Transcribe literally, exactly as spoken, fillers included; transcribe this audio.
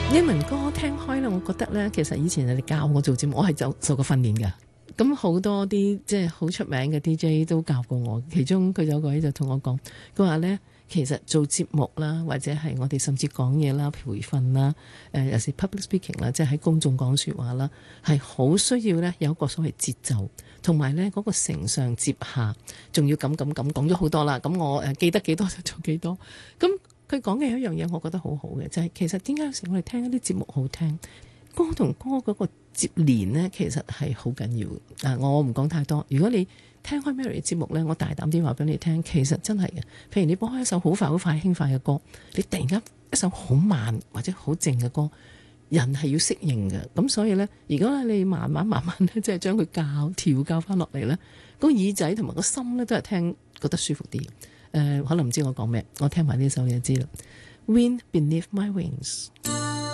英文歌聽開咧，我覺得咧，其實以前人哋教我做節目，我係就受過訓練㗎。咁好多啲即係好出名嘅 D J 都教過我，其中佢有個位就同我講，佢話咧，其實做節目啦，或者係我哋甚至講嘢啦、培訓啦，誒尤其是 public speaking 啦，即係喺公眾講説話啦，係好需要咧有一個所謂節奏，同埋咧嗰個承上接下，仲要咁咁咁講咗好多啦。咁我誒記得幾多就做幾多。咁佢講嘅有一樣嘢，我覺得好好嘅，就係、是、其實點解有時我哋聽一啲節目好聽，歌同歌嗰個接連呢，其實係好緊要嘅。啊，我唔講太多。如果你聽開 Mary 嘅節目呢，我大膽啲話俾你聽，其實真係嘅。譬如你播開一首好快好快輕快嘅歌，你突然間一首好慢或者好靜嘅歌，人係要適應嘅。咁所以呢，如果你慢慢慢慢咧，即係將佢教調教翻落嚟呢，個耳仔同埋個心呢，都係聽覺得舒服啲。誒、呃，可能唔知我講咩，我聽埋呢首你就知啦。Wind beneath my wings。